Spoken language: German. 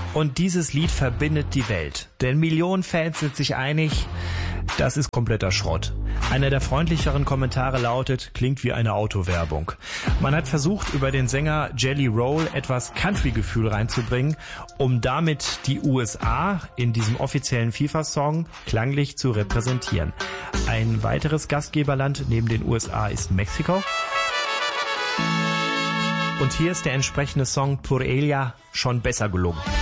Und dieses Lied verbindet die Welt. Denn Millionen Fans sind sich einig, das ist kompletter Schrott. Einer der freundlicheren Kommentare lautet, klingt wie eine Autowerbung. Man hat versucht, über den Sänger Jelly Roll etwas Country-Gefühl reinzubringen, um damit die USA in diesem offiziellen FIFA-Song klanglich zu repräsentieren. Ein weiteres Gastgeberland neben den USA ist Mexiko. Und hier ist der entsprechende Song Por Ella schon besser gelungen.